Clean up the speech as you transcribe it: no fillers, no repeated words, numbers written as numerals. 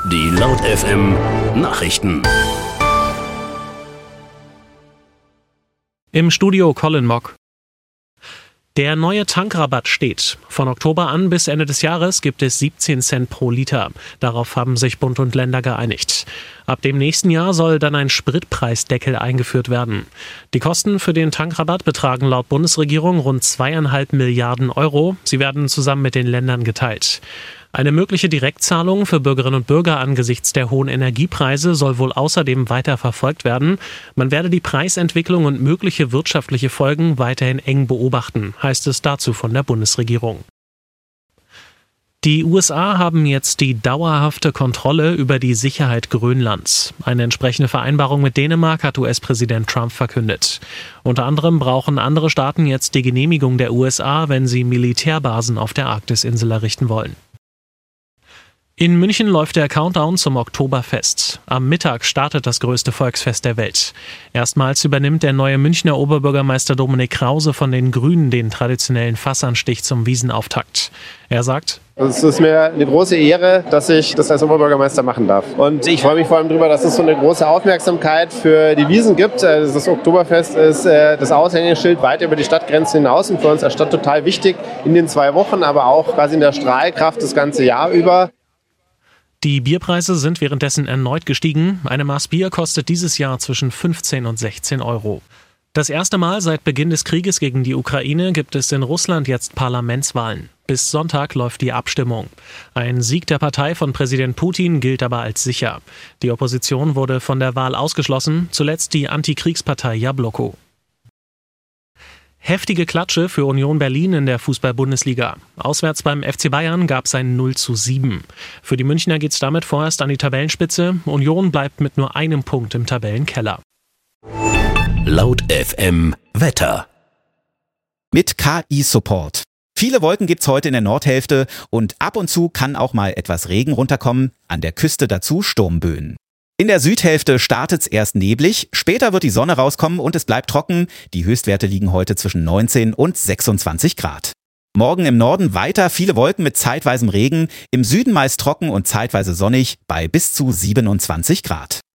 Die Laut FM Nachrichten. Im Studio Colin Mock. Der neue Tankrabatt steht. Von Oktober an bis Ende des Jahres gibt es 17 Cent pro Liter. Darauf haben sich Bund und Länder geeinigt. Ab dem nächsten Jahr soll dann ein Spritpreisdeckel eingeführt werden. Die Kosten für den Tankrabatt betragen laut Bundesregierung rund 2,5 Milliarden Euro. Sie werden zusammen mit den Ländern geteilt. Eine mögliche Direktzahlung für Bürgerinnen und Bürger angesichts der hohen Energiepreise soll wohl außerdem weiter verfolgt werden. Man werde die Preisentwicklung und mögliche wirtschaftliche Folgen weiterhin eng beobachten, heißt es dazu von der Bundesregierung. Die USA haben jetzt die dauerhafte Kontrolle über die Sicherheit Grönlands. Eine entsprechende Vereinbarung mit Dänemark hat US-Präsident Trump verkündet. Unter anderem brauchen andere Staaten jetzt die Genehmigung der USA, wenn sie Militärbasen auf der Arktisinsel errichten wollen. In München läuft der Countdown zum Oktoberfest. Am Mittag startet das größte Volksfest der Welt. Erstmals übernimmt der neue Münchner Oberbürgermeister Dominik Krause von den Grünen den traditionellen Fassanstich zum Wiesenauftakt. Er sagt: Es ist mir eine große Ehre, dass ich das als Oberbürgermeister machen darf. Und ich freue mich vor allem darüber, dass es so eine große Aufmerksamkeit für die Wiesn gibt. Das Oktoberfest ist das Aushängeschild weit über die Stadtgrenzen hinaus und für uns als Stadt total wichtig in den 2 Wochen, aber auch quasi in der Strahlkraft das ganze Jahr über. Die Bierpreise sind währenddessen erneut gestiegen. Eine Maß Bier kostet dieses Jahr zwischen 15 und 16 Euro. Das erste Mal seit Beginn des Krieges gegen die Ukraine gibt es in Russland jetzt Parlamentswahlen. Bis Sonntag läuft die Abstimmung. Ein Sieg der Partei von Präsident Putin gilt aber als sicher. Die Opposition wurde von der Wahl ausgeschlossen, zuletzt die Antikriegspartei Jabloko. Heftige Klatsche für Union Berlin in der Fußball-Bundesliga. Auswärts beim FC Bayern gab es ein 0:7. Für die Münchner geht es damit vorerst an die Tabellenspitze. Union bleibt mit nur einem Punkt im Tabellenkeller. Laut FM Wetter. Mit KI-Support. Viele Wolken gibt's heute in der Nordhälfte und ab und zu kann auch mal etwas Regen runterkommen, an der Küste dazu Sturmböen. In der Südhälfte startet's erst neblig, später wird die Sonne rauskommen und es bleibt trocken. Die Höchstwerte liegen heute zwischen 19 und 26 Grad. Morgen im Norden weiter viele Wolken mit zeitweisem Regen, im Süden meist trocken und zeitweise sonnig bei bis zu 27 Grad.